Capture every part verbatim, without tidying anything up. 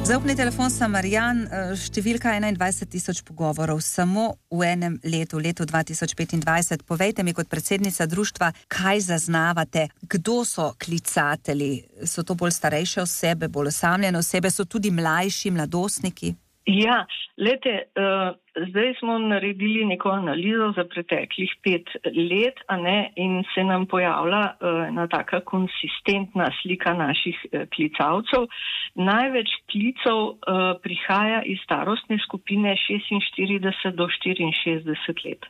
Zaupni telefon Samarjan, številka enaindvajset tisoč pogovorov samo v enem letu, letu dva tisoč petindvajset. Povejte mi kot predsednica društva, kaj zaznavate, kdo so klicatelji? So to bolj starejše osebe, bolj osamljene osebe, so tudi mlajši, mladostniki? Ja, lete, uh, zdaj smo naredili neko analizo za preteklih pet let, a ne, in se nam pojavlja uh, ena taka konsistentna slika naših uh, klicalcev. Največ klicev uh, prihaja iz starostne skupine šestinštirideset do štiriinšestdeset let.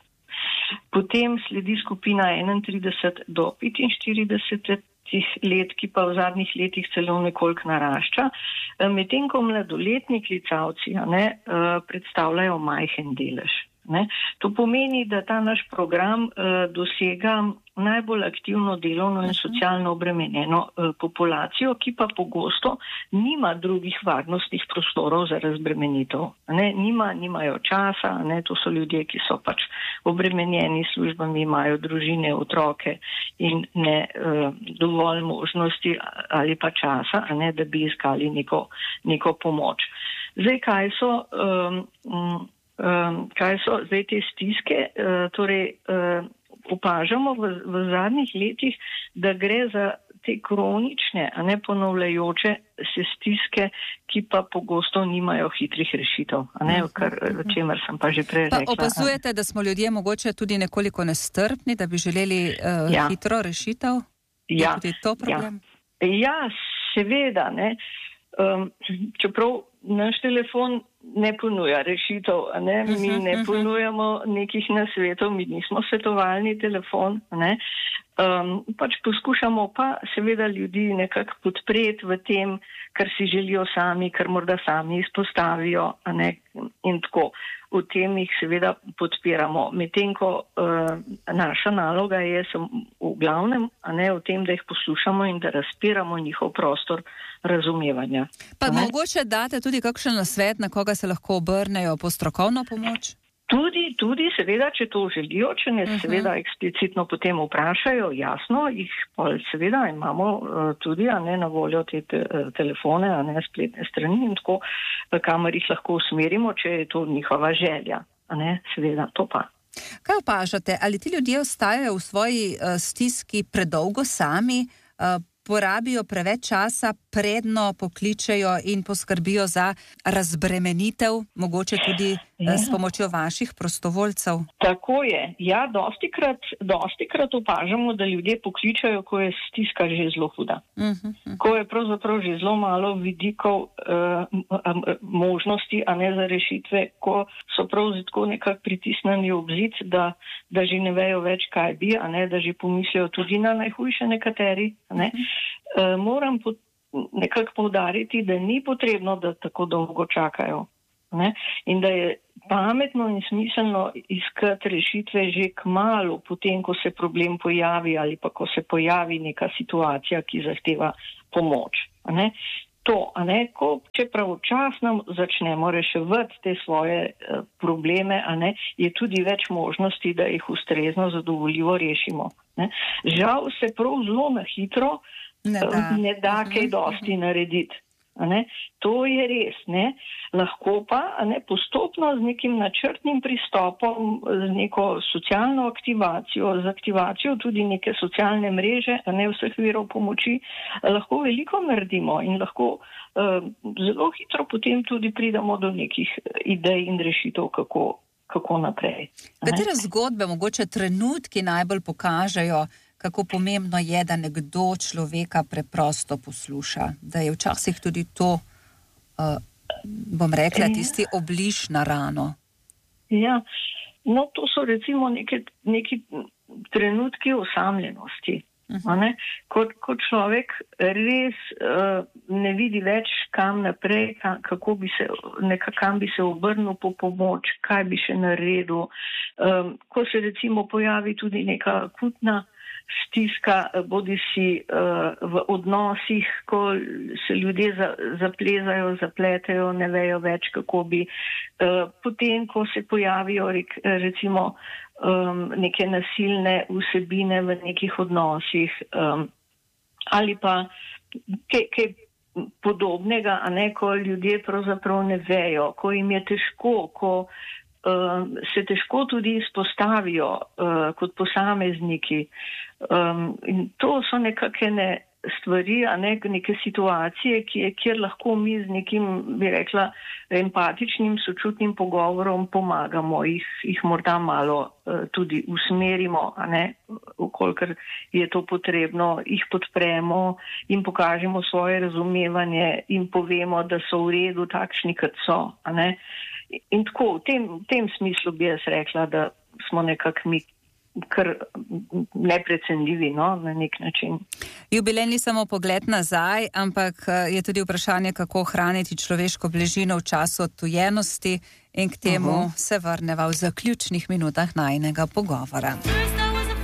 Potem sledi skupina enaintrideset do petinštirideset let, ki pa v zadnjih letih celo nekoliko narašča. Medtem ko mladoletni klicalci ne, predstavljajo majhen delež. Ne. To pomeni, da ta naš program uh, dosega najbolj aktivno delovno in socialno obremenjeno uh, populacijo, ki pa pogosto nima drugih varnostnih prostorov za razbremenitev. Ne. Nima, nimajo časa, ne. To so ljudje, ki so pač obremenjeni s službami, imajo družine, otroke in ne uh, dovolj možnosti ali pa časa, ne, da bi iskali neko, neko pomoč. Zdaj, kaj so... Um, um, Um, kaj so zdaj te stiske? Uh, torej, uh, opažamo v, v zadnjih letih, da gre za te kronične, a ne ponavljajoče se stiske, ki pa pogosto nimajo hitrih rešitev, a ne, kar, o čemer sem pa že prej rekla. Pa opazujete, da smo ljudje mogoče tudi nekoliko nestrpni, da bi želeli uh, ja. hitro rešitev? Je ja. tudi to problem? Ja, ja seveda, ne. Um, čeprav naš telefon ne ponuja rešitev, ne? Mi ne ponujamo nekih nasvetov, mi nismo svetovalni telefon, ne? Um, pač poskušamo pa seveda ljudi nekako podpreti v tem, kar si želijo sami, kar morda sami izpostavijo, a ne? In tako. V tem jih seveda podpiramo. Medtem ko uh, naša naloga je v glavnem, a ne, v tem, da jih poslušamo in da razpiramo njihov prostor razumevanja. Pa mogoče date tudi kakšen nasvet, na koga se lahko obrnejo po strokovno pomoč? Tudi, tudi seveda, če to želijo, če ne uh-huh. seveda eksplicitno potem vprašajo, jasno, jih seveda imamo uh, tudi, a ne, na voljo te te telefone, a ne, spletne strani in tako, kamor jih lahko usmerimo, če je to njihova želja, a ne, seveda, to pa. Kaj opažate, ali ti ljudje ostajajo v svoji uh, stiski predolgo sami, uh, porabijo preveč časa, predno pokličejo in poskrbijo za razbremenitev, mogoče tudi ja. s pomočjo vaših prostovoljcev? Tako je. Ja, dostikrat, dostikrat opažamo, da ljudje pokličajo, ko je stiska že zelo huda. Uh-huh, uh-huh. Ko je pravzaprav že zelo malo vidikov uh, možnosti, a ne za rešitve, ko so prav tako nekako pritisnjeni ob zid, da, da že ne vejo več, kaj bi, a ne, da že pomislijo tudi na najhujše nekateri, a ne. Uh-huh. Uh, moram pot, nekako poudariti, da ni potrebno, da tako dolgo čakajo. Ne? In da je pametno in smiselno iskati rešitve že kmalu, potem, ko se problem pojavi ali pa ko se pojavi neka situacija, ki zahteva pomoč. Ne? To, a ne, ko če pravočasno začnemo reševati te svoje uh, probleme, a ne, je tudi več možnosti, da jih ustrezno, zadovoljivo rešimo. Ne? Žal se prav zelo na hitro Ne da, ne da kaj dosti narediti. A ne? To je res. Ne? Lahko pa a ne, postopno z nekim načrtnim pristopom, z neko socialno aktivacijo, z aktivacijo tudi neke socialne mreže, a ne vseh virov pomoči, lahko veliko naredimo in lahko uh, zelo hitro potem tudi pridemo do nekih idej in rešitev, kako, kako naprej. Katere zgodbe, mogoče trenutki najbolj pokažejo, kako pomembno je, da nekdo človeka preprosto posluša, da je včasih tudi to, uh, bom rekla, tisti obliž na rano. Ja, no to so recimo neke, neki trenutki osamljenosti. Uh-huh. Ne? Ko, ko človek res uh, ne vidi več kam naprej, kam, kako bi se, nekak, kam bi se obrnil po pomoč, kaj bi še naredil. Um, ko se recimo pojavi tudi neka akutna stiska, bodi si uh, v odnosih, ko se ljudje za, zaplezajo, zapletejo, ne vejo več, kako bi. Uh, potem, ko se pojavijo recimo um, neke nasilne vsebine v nekih odnosih um, ali pa kaj, kaj podobnega, a ne, ko ljudje pravzaprav ne vejo, ko jim je težko, ko uh, se težko tudi izpostavijo uh, kot posamezniki. Um, in to so nekakšne stvari, a ne neke situacije, ki, kjer lahko mi z nekim, bi rekla, empatičnim, sočutnim pogovorom pomagamo, jih, jih morda malo uh, tudi usmerimo, a ne, ukolikor je to potrebno, jih podpremo in pokažemo svoje razumevanje in povemo, da so v redu takšni, kot so, a ne. In tako, v tem, v tem smislu bi jaz rekla, da smo nekako mi kar neprecenljivi, no, na nek način. Jubilej ni samo pogled nazaj, ampak je tudi vprašanje, kako ohraniti človeško bližino v času odtujenosti in k temu uh-huh. se vrneva v zaključnih minutah najinega pogovora.